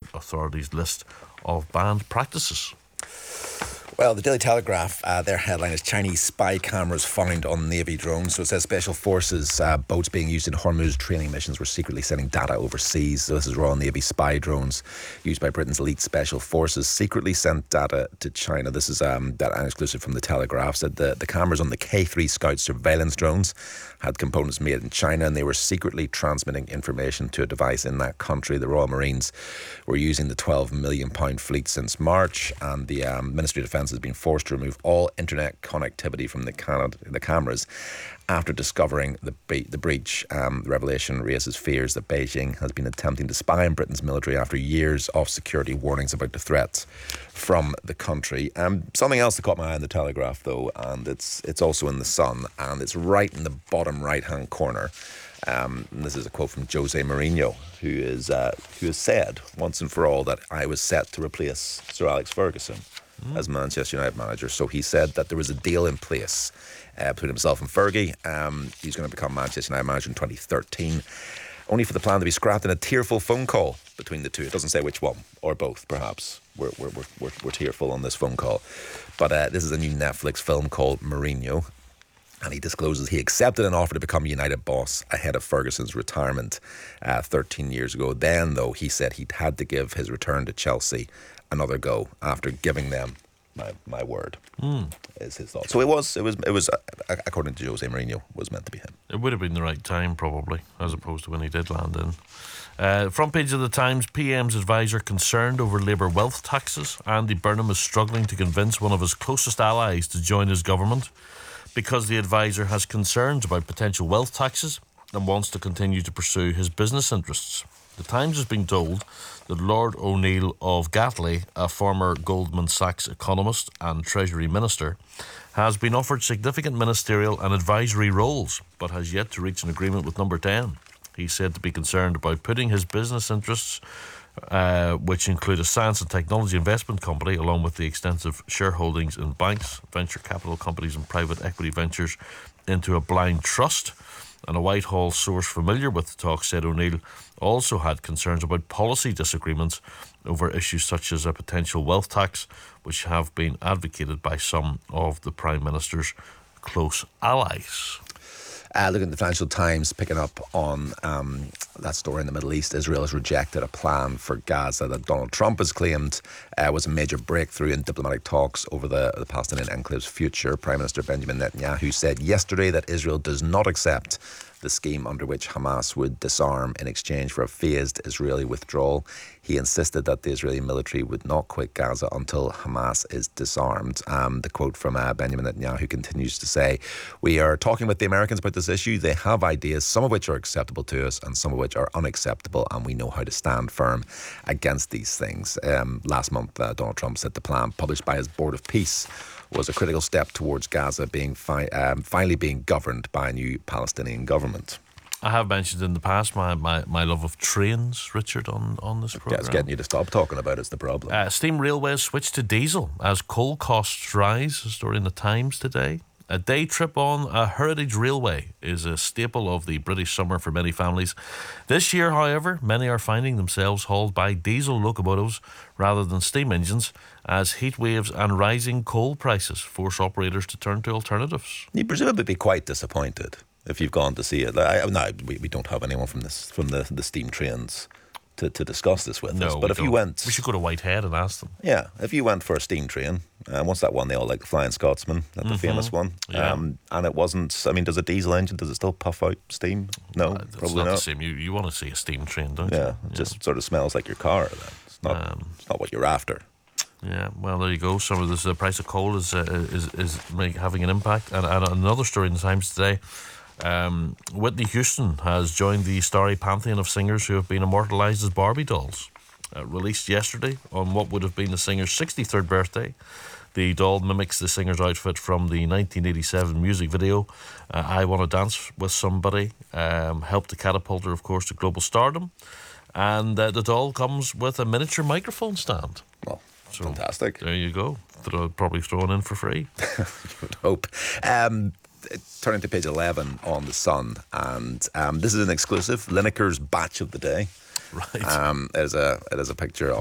authorities' list of banned practices. Well, the Daily Telegraph, their headline is Chinese spy cameras found on Navy drones. So it says special forces boats being used in Hormuz training missions were secretly sending data overseas. So this is Royal Navy spy drones used by Britain's elite special forces secretly sent data to China. This is that an exclusive from the Telegraph. Said the cameras on the K3 Scout surveillance drones had components made in China, and they were secretly transmitting information to a device in that country. The Royal Marines were using the £12 million fleet since March, and the Ministry of Defence has been forced to remove all internet connectivity from the cameras after discovering the breach. The revelation raises fears that Beijing has been attempting to spy on Britain's military after years of security warnings about the threats from the country. Something else that caught my eye in the Telegraph, though, and it's also in the Sun, and it's right in the bottom right-hand corner. And this is a quote from Jose Mourinho, who has said once and for all that I was set to replace Sir Alex Ferguson as Manchester United manager. So he said that there was a deal in place between himself and Fergie. He's going to become Manchester United manager in 2013, only for the plan to be scrapped in a tearful phone call between the two. It doesn't say which one, or both, perhaps. We're tearful on this phone call. But this is a new Netflix film called Mourinho, and he discloses he accepted an offer to become United boss ahead of Ferguson's retirement 13 years ago. Then, though, he said he'd had to give his return to Chelsea another go after giving them my word. Is his thought. So it was according to Jose Mourinho, was meant to be him. It would have been the right time, probably, as opposed to when he did land in. Front page of the Times, PM's advisor concerned over Labour wealth taxes. Andy Burnham is struggling to convince one of his closest allies to join his government because the advisor has concerns about potential wealth taxes and wants to continue to pursue his business interests. The Times has been told that Lord O'Neill of Gatley, a former Goldman Sachs economist and Treasury Minister, has been offered significant ministerial and advisory roles, but has yet to reach an agreement with Number 10. He's said to be concerned about putting his business interests, which include a science and technology investment company, along with the extensive shareholdings in banks, venture capital companies and private equity ventures, into a blind trust. And a Whitehall source familiar with the talk said O'Neill also had concerns about policy disagreements over issues such as a potential wealth tax, which have been advocated by some of the Prime Minister's close allies. Looking at the Financial Times, picking up on that story in the Middle East, Israel has rejected a plan for Gaza that Donald Trump has claimed was a major breakthrough in diplomatic talks over the Palestinian enclave's future. Prime Minister Benjamin Netanyahu said yesterday that Israel does not accept the scheme under which Hamas would disarm in exchange for a phased Israeli withdrawal. He insisted that the Israeli military would not quit Gaza until Hamas is disarmed. The quote from Benjamin Netanyahu continues to say, "We are talking with the Americans about this issue. They have ideas, some of which are acceptable to us and some of which are unacceptable, and we know how to stand firm against these things." Last month, Donald Trump said the plan published by his Board of Peace was a critical step towards Gaza being finally being governed by a new Palestinian government. I have mentioned in the past my love of trains, Richard, on this programme. Yeah, it's getting you to stop talking about it's the problem. Steam railways switch to diesel as coal costs rise, a story in the Times today. A day trip on a heritage railway is a staple of the British summer for many families. This year, however, many are finding themselves hauled by diesel locomotives rather than steam engines as heat waves and rising coal prices force operators to turn to alternatives. You'd presumably be quite disappointed if you've gone to see it. We don't have anyone from the steam trains to discuss this with us. But if you went... We should go to Whitehead and ask them. Yeah, if you went for a steam train, what's that one they all like, the Flying Scotsman, the famous one? Yeah. And it wasn't... I mean, does a diesel engine, does it still puff out steam? No, probably not. The same. You want to see a steam train, don't you? Yeah, it just sort of smells like your car then. It's not what you're after. Yeah, well, there you go. Some of this, the price of coal is having an impact. And another story in the Times today, Whitney Houston has joined the starry pantheon of singers who have been immortalised as Barbie dolls. Released yesterday on what would have been the singer's 63rd birthday. The doll mimics the singer's outfit from the 1987 music video, I Wanna Dance With Somebody, helped to catapult her, of course, to global stardom. And the doll comes with a miniature microphone stand. Well, fantastic. There you go. Probably thrown in for free. You would hope. Turning to page 11 on The Sun, and this is an exclusive, Lineker's Batch of the Day. Right. It is a picture